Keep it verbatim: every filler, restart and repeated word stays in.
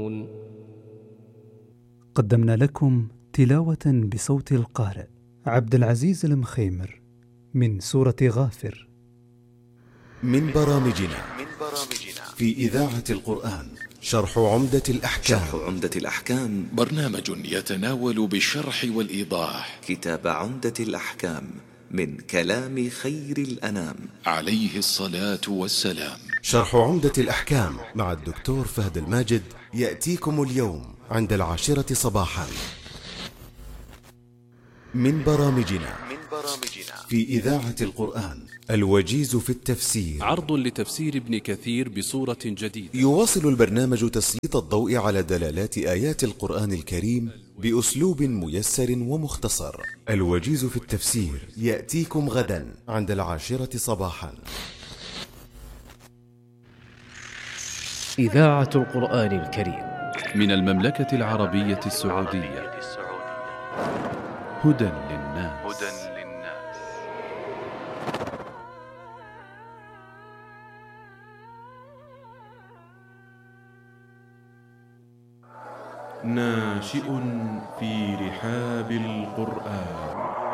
قدمنا لكم تلاوة بصوت القارئ عبد العزيز المخيمر من سورة غافر. من برامجنا في إذاعة القرآن شرح عمدة الأحكام. شرح عمدة الأحكام برنامج يتناول بالشرح والإيضاح كتاب عمدة الأحكام من كلام خير الأنام عليه الصلاة والسلام. شرح عمدة الأحكام مع الدكتور فهد الماجد يأتيكم اليوم عند العاشرة صباحا. من برامجنا في إذاعة القرآن الوجيز في التفسير، عرض لتفسير ابن كثير بصورة جديدة. يواصل البرنامج تسليط الضوء على دلالات آيات القرآن الكريم بأسلوب ميسر ومختصر. الوجيز في التفسير يأتيكم غدا عند العاشرة صباحا. إذاعة القرآن الكريم من المملكة العربية السعودية. هدى للناس. ناشئ في رحاب القرآن.